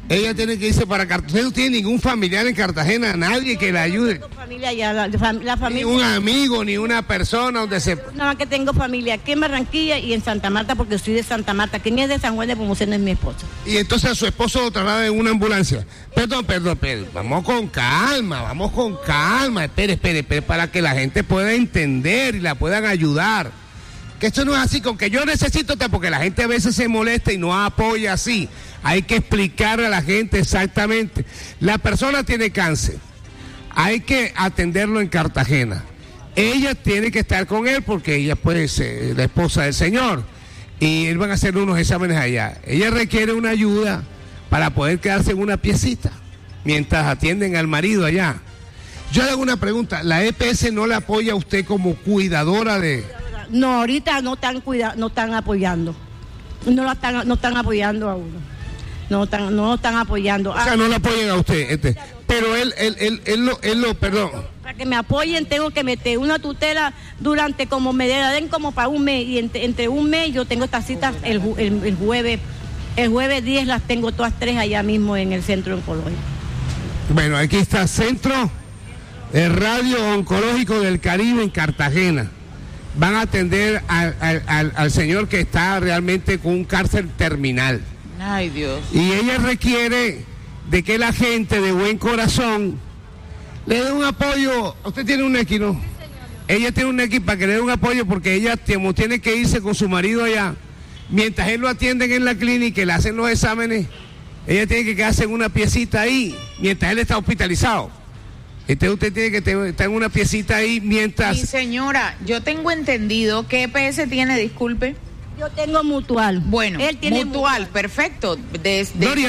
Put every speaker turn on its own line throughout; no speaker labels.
Ella tiene que irse para Cartagena. Usted no tiene ningún familiar en Cartagena, nadie que la ayude.
No tengo familia allá, la familia.
Ni un amigo, ni una persona donde se...
Nada más que tengo familia aquí en Barranquilla y en Santa Marta, porque soy de Santa Marta. Quien es de San Juan de Pomuceno es mi esposo.
Y entonces a su esposo lo traslada en una ambulancia. Perdón. Vamos con calma. Espere, para que la gente pueda entender y la puedan ayudar. Que esto no es así, con que yo necesito, porque la gente a veces se molesta y no apoya así. Hay que explicarle a la gente exactamente. La persona tiene cáncer. Hay que atenderlo en Cartagena. Ella tiene que estar con él porque ella puede ser la esposa del señor. Y él van a hacer unos exámenes allá. Ella requiere una ayuda para poder quedarse en una piecita mientras atienden al marido allá. Yo le hago una pregunta. ¿La EPS no le apoya a usted como cuidadora de...?
No, ahorita no están apoyando. No están apoyando a uno. No están apoyando.
O sea, no le apoyan a usted. Pero él perdón.
Para que me apoyen tengo que meter una tutela durante como me den como para un mes. Y entre un mes yo tengo estas citas el jueves 10 las tengo todas 3 allá mismo en el centro oncológico.
Bueno, aquí está Centro de Radio Oncológico del Caribe en Cartagena. Van a atender al señor que está realmente con un cáncer terminal.
Ay, Dios.
Y ella requiere de que la gente de buen corazón le dé un apoyo. Usted tiene un equi, ¿no? Ella tiene un equi para que le dé un apoyo porque ella tiene que irse con su marido allá. Mientras él lo atienden en la clínica y le hacen los exámenes, ella tiene que quedarse en una piecita ahí mientras él está hospitalizado. Entonces usted tiene que estar en una piecita ahí mientras...
Sí, señora, yo tengo entendido que EPS tiene, disculpe.
Yo tengo Mutual.
Bueno,
él tiene
Mutual, perfecto.
Gloria,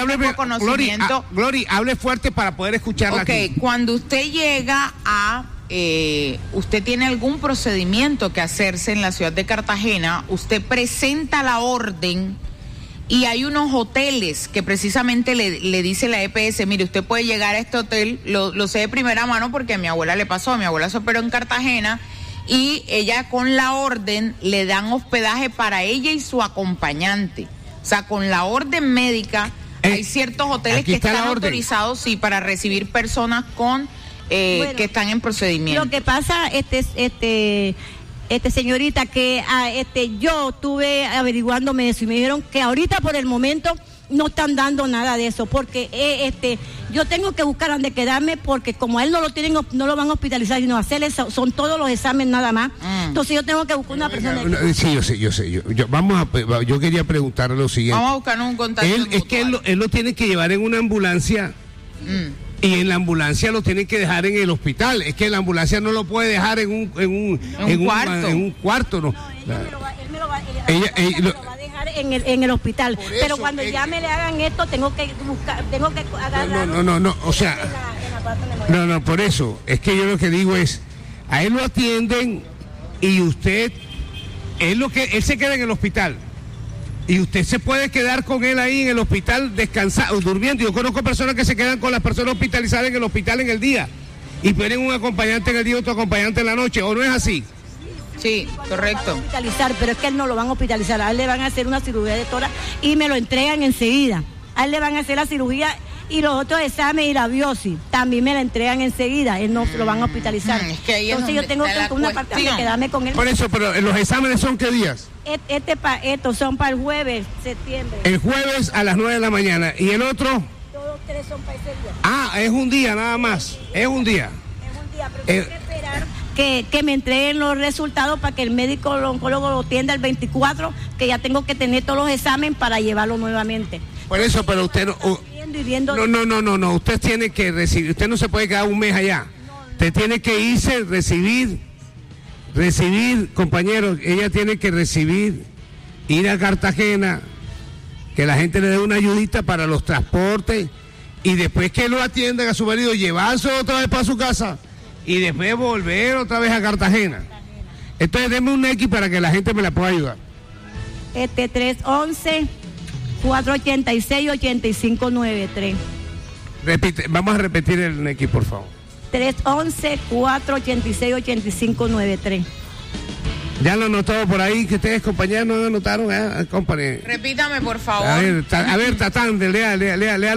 hable fuerte para poder escucharla aquí.
Cuando usted llega a... usted tiene algún procedimiento que hacerse en la ciudad de Cartagena, usted presenta la orden... Y hay unos hoteles que precisamente le dice la EPS, mire, usted puede llegar a este hotel, lo sé de primera mano porque a mi abuela le pasó, mi abuela se operó en Cartagena y ella con la orden le dan hospedaje para ella y su acompañante. O sea, con la orden médica hay ciertos hoteles que están autorizados, sí, para recibir personas con que están en procedimiento.
Lo que pasa, señorita, que yo estuve averiguándome eso y me dijeron que ahorita por el momento no están dando nada de eso, porque yo tengo que buscar dónde quedarme, porque como a él no lo van a hospitalizar, sino hacerle son todos los exámenes nada más. Entonces yo tengo que buscar una persona.
Sí, yo sé. Yo quería preguntarle lo siguiente.
Vamos a buscar un contacto.
Es que él lo tiene que llevar en una ambulancia. Y en la ambulancia lo tienen que dejar en el hospital. Es que la ambulancia no lo puede dejar en un cuarto. No.
Él me lo va a dejar en el hospital. Pero cuando ya me le hagan esto, tengo que agarrarlo.
No. O sea, no, por eso. Es que yo lo que digo es, a él lo atienden y él se queda en el hospital. Y usted se puede quedar con él ahí en el hospital descansando, durmiendo. Yo conozco personas que se quedan con las personas hospitalizadas en el hospital en el día y tienen un acompañante en el día y otro acompañante en la noche, ¿o no es así?
Sí, correcto.
Hospitalizar, pero es que él no lo van a hospitalizar, a él le van a hacer una cirugía de tórax y me lo entregan enseguida. A él le van a hacer la cirugía y los otros exámenes y la biopsia también me la entregan enseguida, él no lo van a hospitalizar.
Es que ahí
entonces yo tengo que una parte de quedarme con él.
Por eso, pero los exámenes ¿son qué días?
Estos son para el jueves, septiembre.
El jueves a las 9 de la mañana. ¿Y el otro?
Todos 3 son para ese día.
Ah, es un día nada más. Es un día.
Pero tengo que esperar que me entreguen los resultados para que el médico, el oncólogo lo atienda el 24, que ya tengo que tener todos los exámenes para llevarlo nuevamente.
Por eso, pero usted no, usted tiene que recibir, usted no se puede quedar un mes allá. Usted tiene que irse, recibir, compañeros, ella tiene que recibir, ir a Cartagena, que la gente le dé una ayudita para los transportes y después que lo atiendan a su marido, llevarse otra vez para su casa y después volver otra vez a Cartagena. Entonces denme un X para que la gente me la pueda ayudar.
311-486-8593.
Vamos a repetir el X, por favor.
311-486-8593.
Ya lo anotado por ahí, que ustedes, compañeros, no anotaron, compañeros.
Repítame, por favor.
A ver, Tatán, lea